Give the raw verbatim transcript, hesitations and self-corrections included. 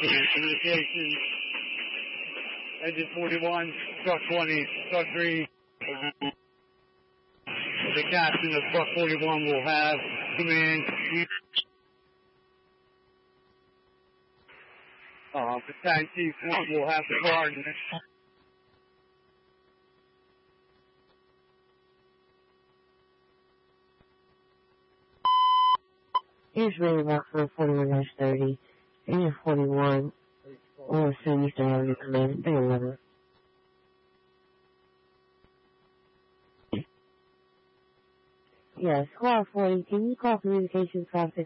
Communications. Engine forty-one, truck twenty, truck three. The captain of truck forty-one will have command. Uh, the tank chief one will have the coordinates. Here's really about four forty-one dash thirty. Engine forty-one. We'll assume you still have your command. Big eleven. Yes, squad forty. Can you call communications five six?